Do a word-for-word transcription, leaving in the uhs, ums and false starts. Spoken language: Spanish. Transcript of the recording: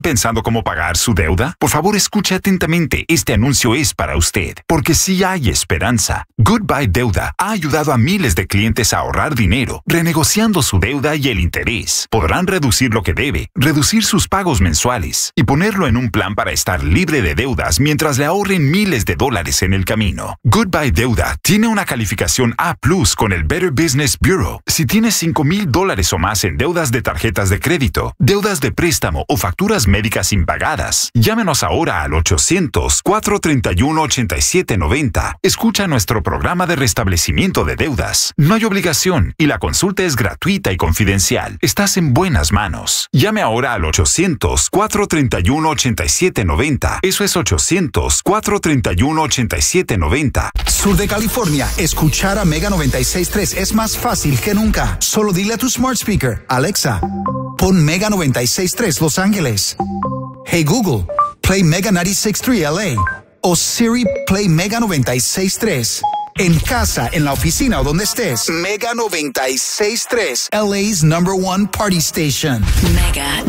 ¿Pensando cómo pagar su deuda? Por favor, escuche atentamente. Este anuncio es para usted, porque sí hay esperanza. Goodbye Deuda ha ayudado a miles de clientes a ahorrar dinero, renegociando su deuda y el interés. Podrán reducir lo que debe, reducir sus pagos mensuales y ponerlo en un plan para estar libre de deudas mientras le ahorren miles de dólares en el camino. Goodbye Deuda tiene una calificación A plus con el Better Business Bureau. Si tienes cinco mil dólares o más en deudas de tarjetas de crédito, deudas de préstamo o facturas médicas impagadas, llámenos ahora al ochocientos, cuatro treinta y uno, ochenta y siete noventa. Escucha nuestro programa de restablecimiento de deudas. No hay obligación y la consulta es gratuita y confidencial. Estás en buenas manos. Llame ahora al ochocientos, cuatro treinta y uno, ochenta y siete noventa. Eso es ochocientos, cuatro treinta y uno, ochenta y siete noventa. Sur de California, escuchar a Mega noventa y seis punto tres es más fácil que nunca. Solo dile a tu smart speaker, Alexa, pon Mega noventa y seis punto tres Los Ángeles. Hey Google, play Mega noventa y seis punto tres L A. O Siri, play Mega noventa y seis punto tres. En casa, en la oficina o donde estés, Mega noventa y seis punto tres, L A's number one party station. Mega